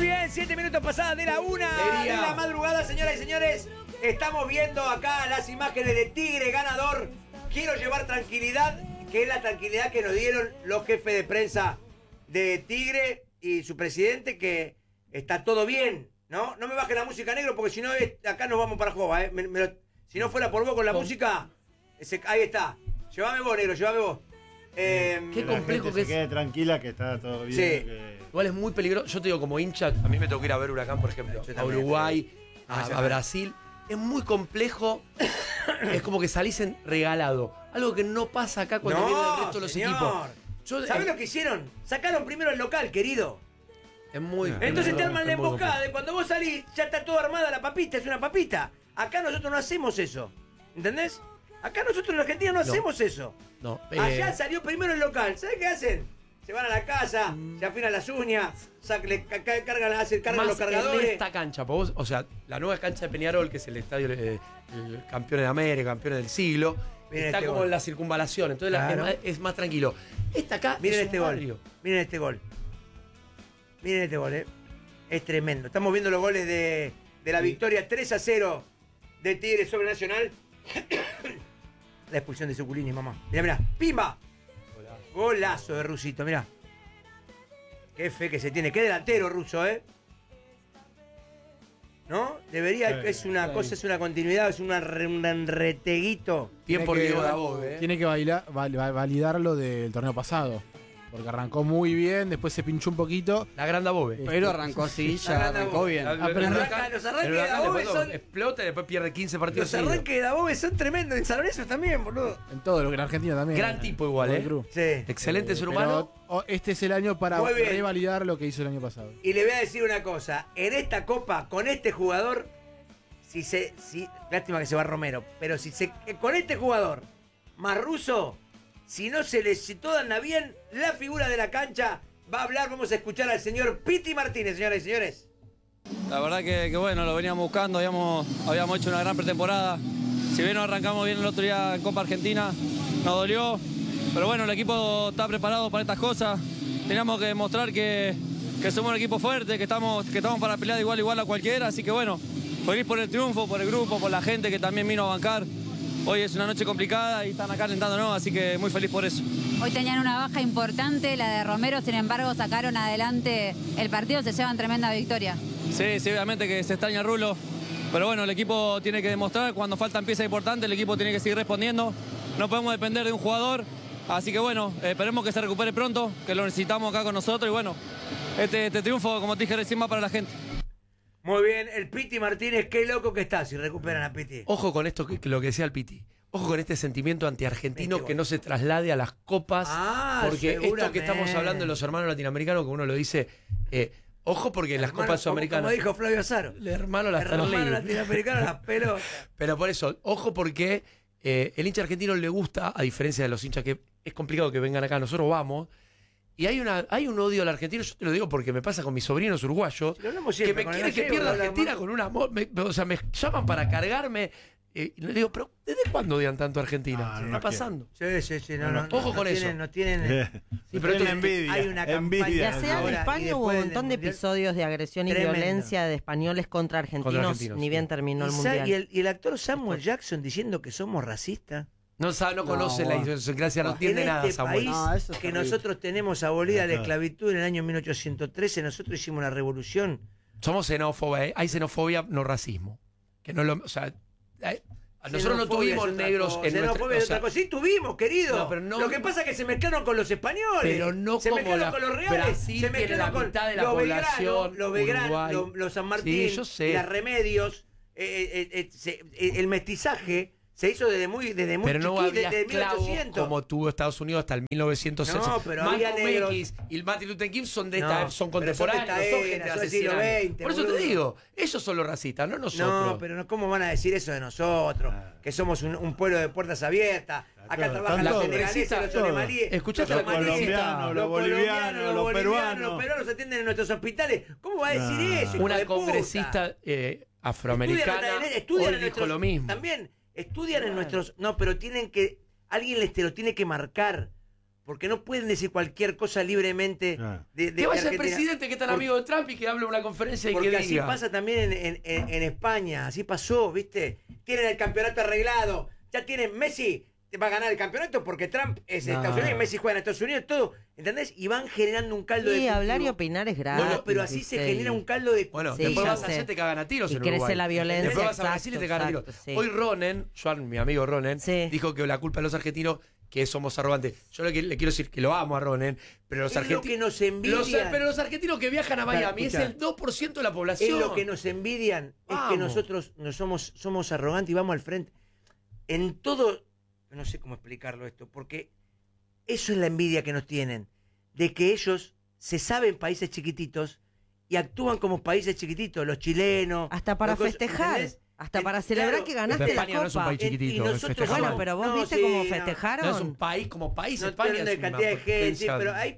bien, 7 minutos pasadas de la 1 de la madrugada, señoras y señores. Estamos viendo acá las imágenes de Tigre ganador. Quiero llevar tranquilidad, que es la tranquilidad que nos dieron los jefes de prensa de Tigre y su presidente, que está todo bien, ¿no? No me baje la música, negro, porque si no, acá nos vamos para Jova, ¿eh? Si no fuera por vos con la música, ahí está. Llévame vos, negro, llévame vos. Qué complejo que es. Se quede tranquila que está todo bien. Sí. Igual es muy peligroso. Yo te digo, como hincha, a mí me tengo que ir a ver Huracán, por ejemplo, a Uruguay, a Brasil. Es muy complejo. Es como que salís regalado. Algo que no pasa acá cuando vienen el resto de los equipos. ¿Sabés lo que hicieron? Sacaron primero el local, querido. Es muy. Entonces te arman la emboscada de cuando vos salís, ya está toda armada la papita, es una papita. Acá nosotros no hacemos eso. ¿Entendés? Acá nosotros en Argentina no hacemos eso. No. Allá salió primero el local. ¿Sabés qué hacen? Se van a la casa, se afinan las uñas, cargan los cargadores. En esta cancha, vos, o sea, la nueva cancha de Peñarol, que es el estadio el campeón de América, campeón del siglo, está como en la circunvalación, entonces es más tranquilo. Esta acá miren es este un gol. barrio. Miren este gol. Miren este gol, Es tremendo. Estamos viendo los goles de la victoria 3-0 de Tigre sobre Nacional. La expulsión de Suculini, mamá. Mirá, ¡pimba! Golazo de Rusito, mirá. Qué fe que se tiene. Qué delantero ruso, ¿no? Debería, es una cosa, es una continuidad, es un reteguito. Tiempo Diego Dabove, Tiene que validar lo del torneo pasado. Porque arrancó muy bien, después se pinchó un poquito. La gran Dabove. Pero arrancó así, ya arrancó bien. Los arranques de Dabove son... Explota y después pierde 15 partidos. Los arranques de Dabove son tremendos. En San Lorenzo también, boludo. En todo, lo que en Argentina también. Gran tipo igual, Sí. Excelente ser humano. Este es el año para revalidar lo que hizo el año pasado. Y le voy a decir una cosa. En esta copa, con este jugador, lástima que se va Romero, pero con este jugador más ruso, si todo anda bien, la figura de la cancha va a hablar. Vamos a escuchar al señor Piti Martínez, señoras y señores. La verdad que bueno, lo veníamos buscando, habíamos hecho una gran pretemporada. Si bien no arrancamos bien el otro día en Copa Argentina, nos dolió. Pero bueno, el equipo está preparado para estas cosas. Teníamos que demostrar que somos un equipo fuerte, que estamos para pelear igual a cualquiera. Así que bueno, feliz por el triunfo, por el grupo, por la gente que también vino a bancar. Hoy es una noche complicada y están acá alentándonos, así que muy feliz por eso. Hoy tenían una baja importante, la de Romero, sin embargo sacaron adelante el partido, se llevan tremenda victoria. Sí, obviamente que se extraña Rulo, pero bueno, el equipo tiene que demostrar, cuando faltan piezas importantes, el equipo tiene que seguir respondiendo. No podemos depender de un jugador, así que bueno, esperemos que se recupere pronto, que lo necesitamos acá con nosotros y bueno, este triunfo, como te dije recién, va para la gente. Muy bien, el Piti Martínez, qué loco que está si recuperan a Piti. Ojo con esto, lo que decía el Piti. Ojo con este sentimiento antiargentino que no se traslade a las copas. Porque esto que estamos hablando de los hermanos latinoamericanos, que uno lo dice, ojo porque en las copas sudamericanas. Como dijo Flavio Azaro. El hermano latinoamericano las pelotas. Pero por eso, ojo porque el hincha argentino le gusta, a diferencia de los hinchas que es complicado que vengan acá, nosotros vamos. Y hay un odio al argentino, yo te lo digo porque me pasa con mis sobrinos uruguayos, que me quieren que pierda Argentina con un amor. O sea, me llaman para cargarme. Y le digo, pero ¿desde cuándo odian tanto a Argentina? ¿Qué está pasando? Sí. Ojo con eso. No tienen. Sí, pero tienen envidia. Hay una campaña. Ya sea en España hubo un montón de episodios de agresión y violencia de españoles contra argentinos, ni bien terminó el mundial. Y el actor Samuel Jackson diciendo que somos racistas. No conoce la idiosincrasia, no entiende nada, Samuel. País que nosotros tenemos abolida la esclavitud en el año 1813, nosotros hicimos una revolución. Somos xenófobos, hay xenofobia, no racismo. Que no o sea, nosotros no tuvimos negros en xenofobia es otra cosa. Sí tuvimos, querido. No, pero lo que pasa es que se mezclaron con los españoles. Pero no se como mezclaron con los reales. Brasil se mezclaron con mitad de la los población, Belgrano, los San Martín, sí, yo sé. las Remedios, el mestizaje. Se hizo desde muy pero no chiquito, había desde esclavos 1800. como tuvo Estados Unidos hasta el 1960. No, pero había negros. X y el Martin Luther King son son contemporáneos, son gente de hace 100 años. Por eso te digo, ellos son los racistas, no nosotros. No, pero ¿cómo van a decir eso de nosotros? Que somos un pueblo de puertas abiertas. Acá trabajan los senegaleses, los somalíes, escuchaste los colombianos, los bolivianos, los peruanos. Los peruanos se atienden en nuestros hospitales. ¿Cómo va a decir eso? Una congresista afroamericana hoy dijo lo mismo. También estudian en nuestros... No, pero tienen que... Alguien te lo tiene que marcar. porque no pueden decir cualquier cosa libremente de que vaya el Argentina. presidente que es tan amigo de Trump y que hable en una conferencia y que Porque así diga. pasa también en España, así pasó, ¿viste? Tienen el campeonato arreglado, ya tienen Messi, va a ganar el campeonato porque Trump es de Estados Unidos y Messi juega en Estados Unidos, todo, ¿entendés? Y van generando un caldo de cultivo. hablar y opinar es grave. Bueno, pero así se genera un caldo de Bueno, Sí, después ya vas a sé. hacer te cagan a tiros Y en crece Uruguay. la violencia, Después vas a exacto, Brasil y te cagan a tiros. exacto, sí. Hoy Ronen, mi amigo Ronen, Sí. dijo que la culpa de los argentinos que somos arrogantes. Yo le quiero decir que lo amo a Ronen, pero los Es lo que nos envidian. pero los argentinos que viajan a Miami escuchá. es el 2% de la Es población. lo que nos envidian, es que Vamos. nosotros no somos arrogantes y vamos al frente. En todo, no sé cómo explicarlo esto, porque eso es la envidia que nos tienen, de que ellos se saben países chiquititos y actúan como países chiquititos, los chilenos. Hasta para los cosas, festejar. ¿entendés? Hasta para celebrar Claro, que ganaste Pero la España no es un Copa. país chiquitito. Y nosotros festejar. Bueno, somos- pero vos No, viste sí, cómo no. festejaron. No es un país como país. No España tienen es de una cantidad de gente, potencia. pero hay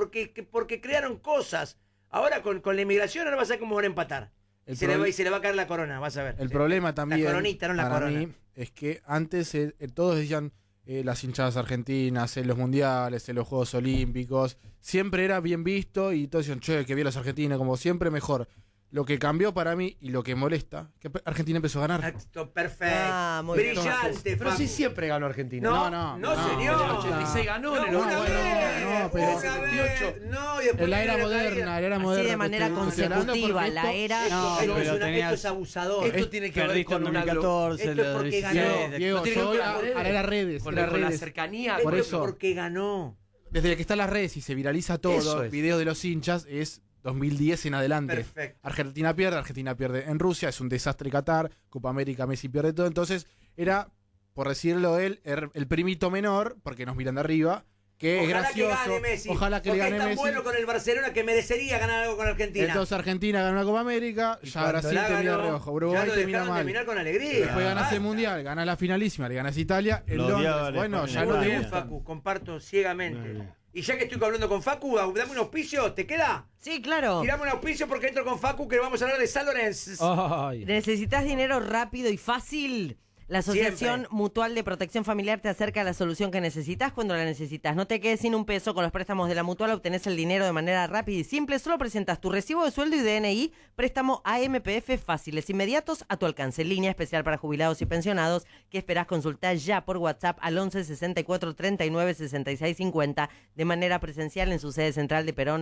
porque crearon cosas. Ahora con la inmigración ahora vas a ver cómo van a empatar. Y se le va a caer la corona, vas a ver. El problema también, La coronita, no la para corona. mí, es que antes todos decían las hinchadas argentinas, en los mundiales, en los Juegos Olímpicos, siempre era bien visto y todos decían, che, que bien los argentinos, como siempre mejor. Lo que cambió para mí y lo que molesta, que Argentina empezó a ganar. Exacto, perfecto. Ah, muy bien. Brillante, Pero Facu. sí siempre ganó Argentina. No, señor. En el 86 ganó, en el una 80 vez, no, pero- una 78. vez. No, y después En la era vino moderna, caída. la era Así moderna. de manera que estoy hablando, consecutiva, porque la esto- era... No, Esto pero esto es abusador. Esto tiene que ver Perdiste con en una 2014, Esto es porque ganó. Diego, No tiene que yo ver voy con las a las redes. con, las con la redes. cercanía. Esto Por es eso. porque ganó. Desde que están las redes y se viraliza Eso todo, es. videos de los hinchas, es 2010 en adelante. Perfecto. Argentina pierde en Rusia, es un desastre Qatar, Copa América, Messi pierde todo. Entonces era, por decirlo él, el primito menor, porque nos miran de arriba, que es gracioso. Que gane Messi. Ojalá que le Porque gane es tan Messi. bueno con el Barcelona que merecería ganar algo con Argentina. Entonces Argentina gana una Copa América, Y ya cuando Brasil la termina ganó, de reojo, ya Uruguay lo termina dejaron mal. terminar con alegría. Después ganas el Basta. Mundial, ganas la finalísima, le ganas a Italia, en Lo Londres. odiaba Bueno, el ya España. no Muy te bien, gusta. Facu, comparto ciegamente. Muy bien. Y ya que estoy hablando con Facu, dame un auspicio, ¿te queda? Sí, claro. Tirame un auspicio porque entro con Facu que vamos a hablar de San Lorenzo. ¿Necesitas dinero rápido y fácil? La Asociación Siempre. Mutual de Protección Familiar te acerca a la solución que necesitas cuando la necesitas. No te quedes sin un peso. Con los préstamos de la Mutual obtenés el dinero de manera rápida y simple. Solo presentas tu recibo de sueldo y DNI. Préstamo AMPF fáciles, inmediatos, a tu alcance. Línea especial para jubilados y pensionados. ¿Qué esperás? Consultar ya por WhatsApp al 11 64 39 66 50 de manera presencial en su sede central de Perón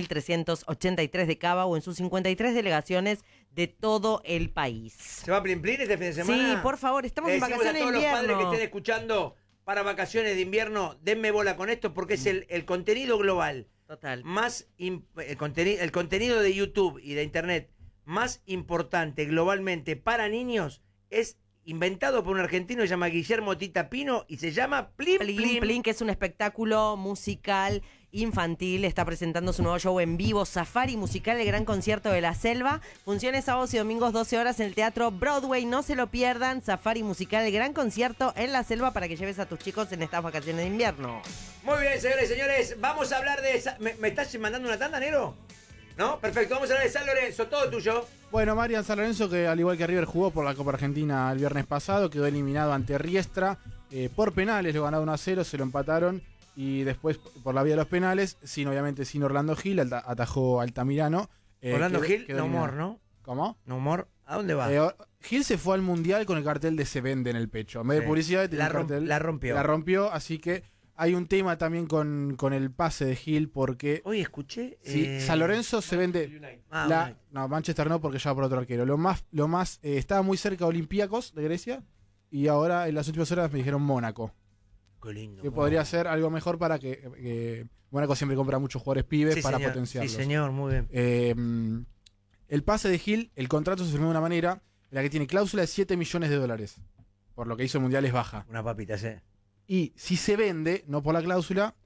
1383 de Cava o en sus 53 delegaciones de todo el país. ¿Se va a Plin Plin este fin de semana? Sí, por favor, estamos Le en decimos vacaciones de a todos los padres que invierno. estén escuchando para vacaciones de invierno, denme bola con esto porque es el contenido global Total. más el contenido de YouTube y de Internet más importante globalmente para niños es inventado por un argentino que se llama Guillermo Tita Pino y se llama Plin Plin Plin. Plin, que es un espectáculo musical infantil, está presentando su nuevo show en vivo, Safari Musical, el gran concierto de la selva. Funciones sábados y domingos 12 horas en el Teatro Broadway, no se lo pierdan. Safari Musical, el gran concierto en la selva para que lleves a tus chicos en estas vacaciones de invierno. Muy bien, señores y señores, vamos a hablar de esa... ¿Me estás mandando una tanda, negro? ¿No? Perfecto, vamos a hablar de San Lorenzo, todo tuyo. Bueno, Marian San Lorenzo, que al igual que River jugó por la Copa Argentina el viernes pasado, quedó eliminado ante Riestra por penales, lo ganaron 1-0, se lo empataron y después por la vía de los penales, obviamente sin Orlando Gil, atajó Altamirano. Orlando quedó- Gil, quedó no eliminado. humor, ¿no? ¿Cómo? No humor. ¿A dónde va? Gil se fue al Mundial con el cartel de Se Vende en el pecho. En vez de Sí. publicidad, tenía La el cartel. la rompió. La rompió, así que hay un tema también con el pase de Gil porque Hoy escuché... si San Lorenzo se vende... Ah, No, Manchester no, porque ya va por otro arquero. Lo más estaba muy cerca de Olympiacos de Grecia y ahora en las últimas horas me dijeron Mónaco. qué lindo. Que podría ser algo mejor para que Mónaco siempre compra muchos jugadores pibes Sí, para señor. potenciarlos. Sí, señor, muy bien. El pase de Gil, el contrato se firmó de una manera en la que tiene cláusula de $7 millones. Por lo que hizo el Mundial es baja. Una papita, sí. Y si se vende, no por la cláusula,